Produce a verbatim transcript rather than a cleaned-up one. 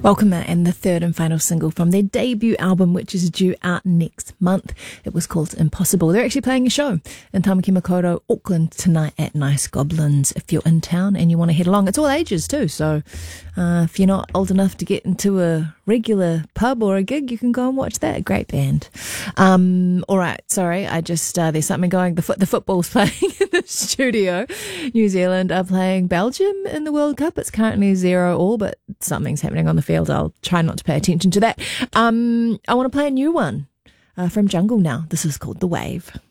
Welcome, and the third and final single from their debut album, which is due out next month. It was called Impossible. They're actually playing a show in Tamaki Makaurau, Auckland tonight at Nice Goblins. If you're in town and you want to head along, it's all ages too. So uh, if you're not old enough to get into a regular pub or a gig, you can go and watch that. Great band. Um, all right, sorry, I just uh, there's something going. The foot the football's playing in the studio. New Zealand are playing Belgium in the World Cup. It's currently zero all, but something's happening on the field. I'll try not to pay attention to that. Um, I want to play a new one uh, from Jungle now. This is called The Wave.